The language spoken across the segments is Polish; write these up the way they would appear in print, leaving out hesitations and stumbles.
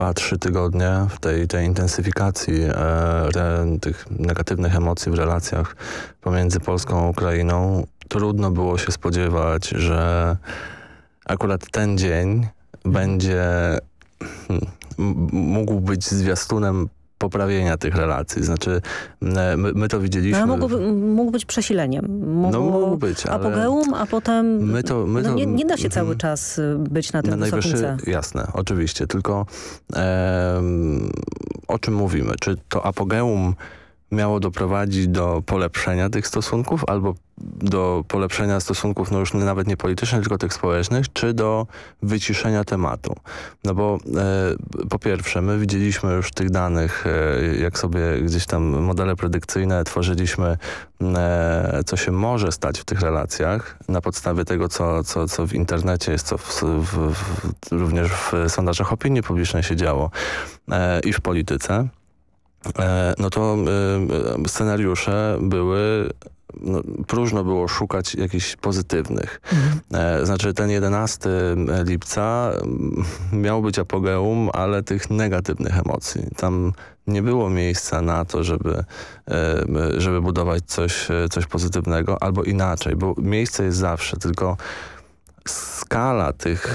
2-3 tygodnie w tej intensyfikacji tych negatywnych emocji w relacjach pomiędzy Polską a Ukrainą trudno było się spodziewać, że akurat ten dzień będzie mógł być zwiastunem poprawienia tych relacji. Znaczy, my to widzieliśmy... Ale mógł być przesileniem. Mógł być, ale... Apogeum, a potem... nie da się cały czas być na tym wysokim C. Jasne, oczywiście. Tylko o czym mówimy? Czy to apogeum miało doprowadzić do polepszenia tych stosunków albo do polepszenia stosunków, no już nawet nie politycznych, tylko tych społecznych, czy do wyciszenia tematu. No bo po pierwsze, my widzieliśmy już tych danych, jak sobie gdzieś tam modele predykcyjne tworzyliśmy, co się może stać w tych relacjach na podstawie tego, co w internecie jest, co również w sondażach opinii publicznej się działo i w polityce. No to scenariusze były, próżno było szukać jakichś pozytywnych. Znaczy ten 11 lipca miał być apogeum, ale tych negatywnych emocji. Tam nie było miejsca na to, żeby budować coś pozytywnego, albo inaczej, bo miejsce jest zawsze, tylko skala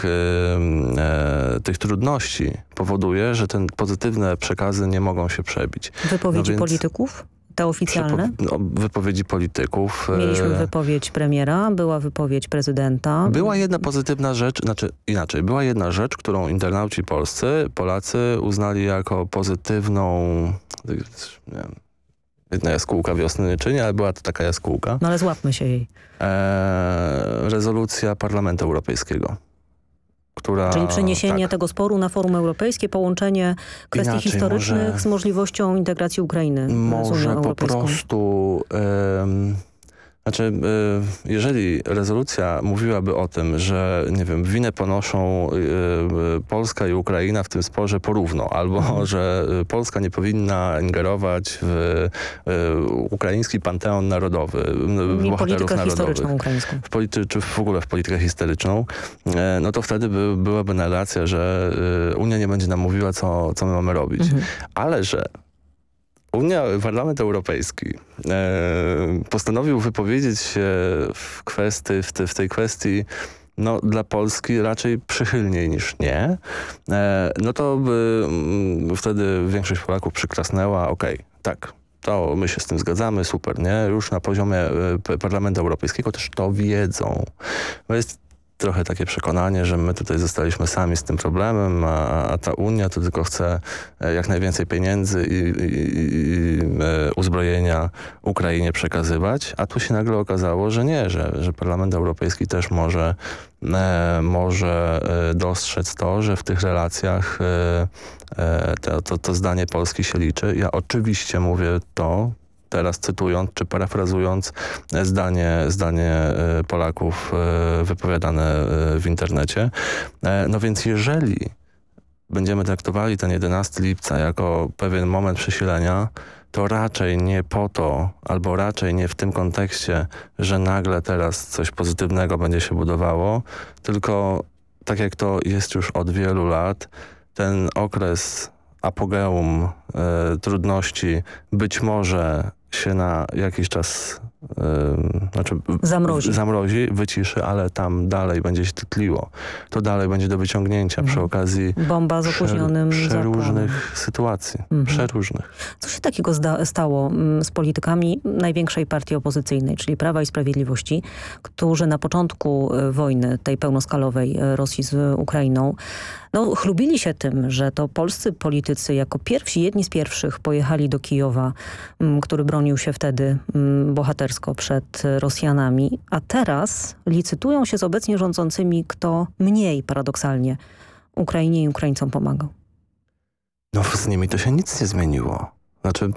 tych trudności powoduje, że te pozytywne przekazy nie mogą się przebić. Wypowiedzi polityków? Te oficjalne? Wypowiedzi polityków. Mieliśmy wypowiedź premiera, była wypowiedź prezydenta. Była jedna pozytywna rzecz, znaczy inaczej, była jedna rzecz, którą internauci Polacy uznali jako pozytywną, nie wiem, jedna jaskółka wiosny nie czyni, ale była to taka jaskółka. No ale złapmy się jej. Rezolucja Parlamentu Europejskiego. Czyli przeniesienie tego sporu na forum europejskie, połączenie kwestii historycznych z możliwością integracji Ukrainy z Unią Europejską. Po prostu... Znaczy, jeżeli rezolucja mówiłaby o tym, że nie wiem, winę ponoszą Polska i Ukraina w tym sporze porówno, albo że Polska nie powinna ingerować w ukraiński panteon narodowy, bohaterów narodowych, ukraińską. Czy w ogóle w politykę historyczną, no to wtedy byłaby narracja, że Unia nie będzie nam mówiła, co my mamy robić. Ale że Parlament Europejski postanowił wypowiedzieć się w tej kwestii dla Polski raczej przychylniej niż nie, no to by wtedy większość Polaków przyklasnęła, tak, to my się z tym zgadzamy, super, nie? Już na poziomie Parlamentu Europejskiego też to wiedzą. Bo jest trochę takie przekonanie, że my tutaj zostaliśmy sami z tym problemem, a ta Unia to tylko chce jak najwięcej pieniędzy i uzbrojenia Ukrainie przekazywać, a tu się nagle okazało, że nie, że Parlament Europejski też może dostrzec to, że w tych relacjach to zdanie Polski się liczy. Ja oczywiście mówię to, teraz cytując czy parafrazując zdanie Polaków wypowiadane w internecie. No więc jeżeli będziemy traktowali ten 11 lipca jako pewien moment przesilenia, to raczej nie po to, albo raczej nie w tym kontekście, że nagle teraz coś pozytywnego będzie się budowało, tylko tak jak to jest już od wielu lat, ten okres apogeum trudności być może się na jakiś czas zamrozi, wyciszy, ale tam dalej będzie się tliło. To dalej będzie do wyciągnięcia przy okazji bomba z opóźnionym przeróżnych sytuacji. Przeróżnych. Co się takiego stało z politykami największej partii opozycyjnej, czyli Prawa i Sprawiedliwości, którzy na początku wojny tej pełnoskalowej Rosji z Ukrainą chlubili się tym, że to polscy politycy jako jedni z pierwszych pojechali do Kijowa, który bronił się wtedy bohatersko przed Rosjanami, a teraz licytują się z obecnie rządzącymi, kto mniej paradoksalnie Ukrainie i Ukraińcom pomagał. Z nimi to się nic nie zmieniło. Znaczy,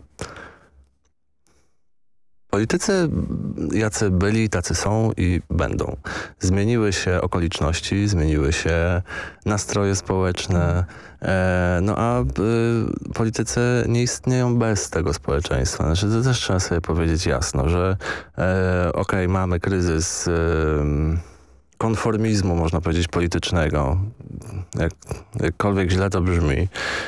politycy jacy byli, tacy są i będą. Zmieniły się okoliczności, zmieniły się nastroje społeczne, a politycy nie istnieją bez tego społeczeństwa. Znaczy, to też trzeba sobie powiedzieć jasno, że mamy kryzys konformizmu, można powiedzieć, politycznego. Jakkolwiek źle to brzmi.